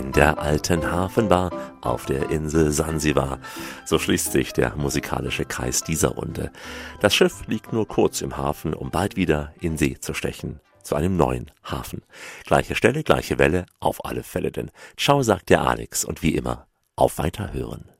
in der alten Hafenbar auf der Insel Sansibar. So schließt sich der musikalische Kreis dieser Runde. Das Schiff liegt nur kurz im Hafen, um bald wieder in See zu stechen. Zu einem neuen Hafen. Gleiche Stelle, gleiche Welle, auf alle Fälle denn. Ciao, sagt der Alex und wie immer, auf Weiterhören.